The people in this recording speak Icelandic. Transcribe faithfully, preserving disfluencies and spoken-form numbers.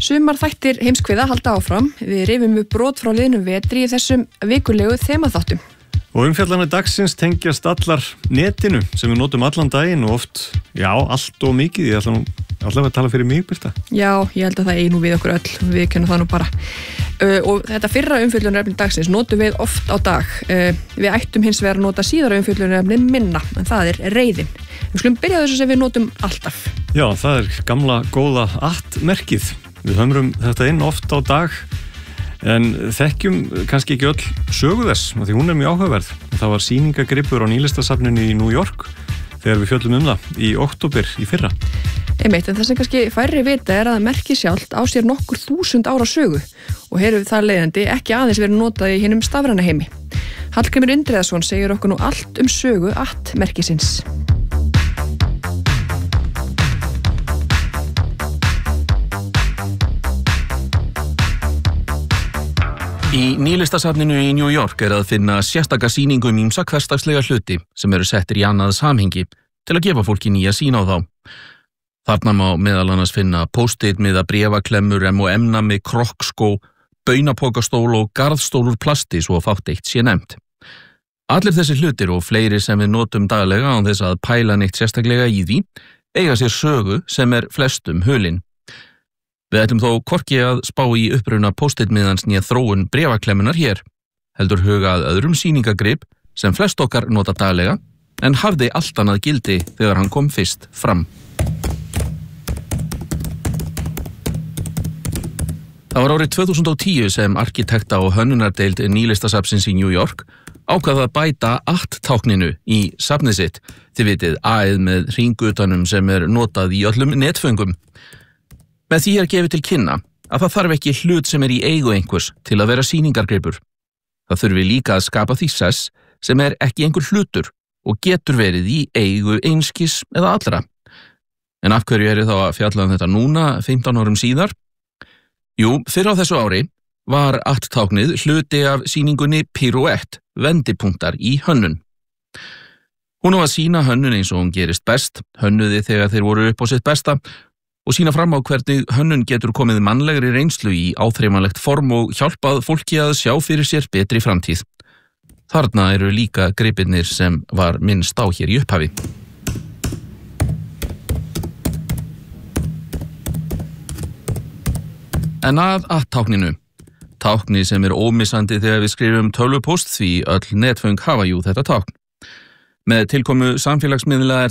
Sumar þættir heimskviða halda áfram. Við rifum upp brot frá liðnum vetri í þessum vikulegu þemaþáttum. Og umfjallanir dagsins tengjast allar netinu sem við notum allan daginn og oft, já, allt og mikið. Ég ætla nú allavega að tala fyrir mig, Birta. Já, ég held að það eigi nú við okkur öll. Við kennum það nú bara. Uh, og þetta fyrra umfjöllunarefni dagsins notum við oft á dag. Uh, við ættum hins vegar að nota síðara umfjöllunarefni minna, en það er reiðin. Við skulum byrja þessu sem við notum alltaf. Já, það er gamla góða at-merkið. Við hömrum þetta inn oft á dag, en þekkjum kannski ekki öll sögu þess, því hún er mjög áhugaverð. Það var sýningagripur á Nýlistasafninu í New York þegar við fjöllum um það í október í fyrra. Einmitt, en það sem kannski færri vita er að merkið sjálft á sér nokkur þúsund ára sögu og hefur það leiðandi ekki aðeins verið notað í hinum stafræna heimi. Hallgrímur Indriðason segir okkur nú allt um sögu at-merkisins. Í Nýlistasafninu í New York er að finna sérstaka sýningu um ýmsa hversdagslega hluti sem eru settir í annað samhengi til að gefa fólki nýja sýn á þá. Þarna má meðal annars finna post-it miða bréfaklemmur, em og em-nami, krokkskó, baunapokastól og garðstól úr plasti svo fátt eitt sé nefnt. Allir þessi hlutir og fleiri sem við notum daglega án þess að pæla neitt sérstaklega í því eiga sér sögu sem er flestum hulin. Við ætlum þó hvorki að spá í uppruna post-it miðans nýja þróun bréfaklemmunar hér, heldur huga að öðrum sýningagrip sem flest okkar nota daglega en hafði allt annað gildi þegar hann kom fyrst fram. Það var árið tvö þúsund og tíu sem arkitekta og hönnunardeild Nýlistasafnsins í New York ákvað að bæta at-tákninu í safnið sitt, þið vitið A-ið með hringutanum sem er notað í öllum netföngum. Með því er gefið til kynna að það þarf ekki hlut sem er í eigu einhvers til að vera sýningargripur. Það þurfi líka að skapa því sess sem er ekki einhver hlutur og getur verið í eigu einskis eða allra. En af hverju er þá að fjalla um þetta núna, fimmtán árum síðar? Jú, fyrr á þessu ári var at-táknið hluti af sýningunni Pirouette, vendipunktar í hönnun. Hún á að sýna hönnun eins og hún gerist best, hönnuði þegar þeir voru upp á sitt besta og sýna fram á hvernig hönnun getur komið mannlegri reynslu í áþreifanlegt form og hjálpað fólki að sjá fyrir sér betri framtíð. Þarna eru líka gripirnir sem var minnst á hér í upphafi. En að at-tákninu. Tákni sem er ómissandi þegar við skrifum tölvupóst því öll netföng hafa jú þetta tákn. Með tilkomu samfélagsmiðla er